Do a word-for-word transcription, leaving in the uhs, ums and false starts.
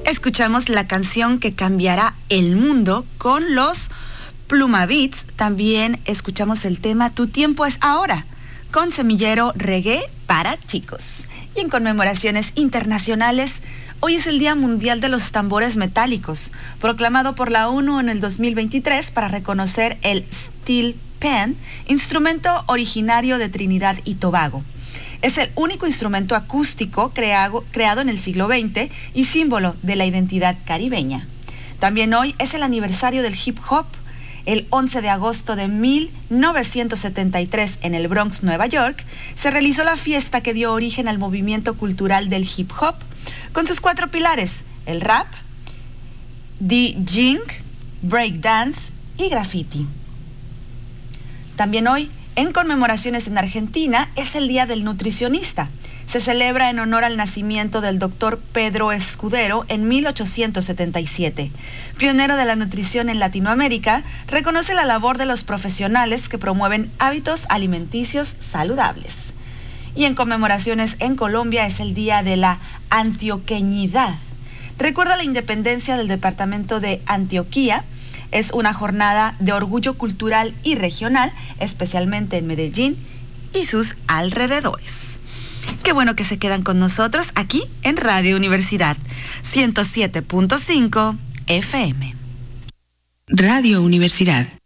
escuchamos la canción que cambiará el mundo con los Pluma Beats. También escuchamos el tema Tu tiempo es ahora, con Semillero Reggae para chicos. Y en conmemoraciones internacionales, hoy es el Día Mundial de los Tambores Metálicos, proclamado por la ONU en el dos mil veintitrés para reconocer el steel pan, instrumento originario de Trinidad y Tobago. Es el único instrumento acústico creado, creado en el siglo veinte y símbolo de la identidad caribeña. También hoy es el aniversario del hip hop. El once de agosto de mil novecientos setenta y tres, en el Bronx, Nueva York, se realizó la fiesta que dio origen al movimiento cultural del hip hop, con sus cuatro pilares: el rap, DJing, breakdance y graffiti. También hoy, en conmemoraciones en Argentina, es el Día del Nutricionista. Se celebra en honor al nacimiento del doctor Pedro Escudero en mil ochocientos setenta y siete. Pionero de la nutrición en Latinoamérica, reconoce la labor de los profesionales que promueven hábitos alimenticios saludables. Y en conmemoraciones en Colombia es el Día de la Antioqueñidad. Recuerda la independencia del departamento de Antioquia. Es una jornada de orgullo cultural y regional, especialmente en Medellín y sus alrededores. Qué bueno que se quedan con nosotros aquí en Radio Universidad ciento siete punto cinco F M. Radio Universidad.